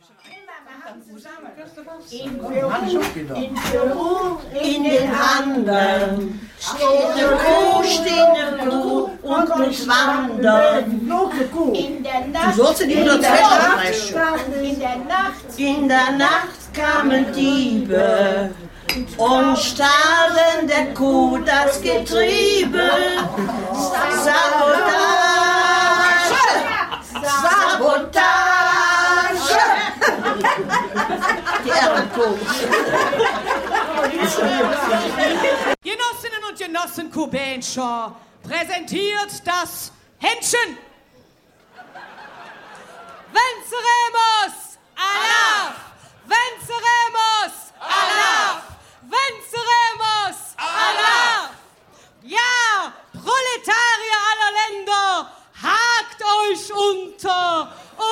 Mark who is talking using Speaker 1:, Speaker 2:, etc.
Speaker 1: In Peru, in den Anden, steht eine Kuh und muss wandern. In der Nacht, in der Nacht kamen Diebe und stahlen der Kuh das Getriebe. Sabotage! Die Ehrenkuh.
Speaker 2: Genossinnen und Genossen Kubenscher präsentiert das Händchen. Venceremos! Allah! Venceremos! Allah! Venceremos! Allah! Ja, Proletarier aller Länder, hakt euch unter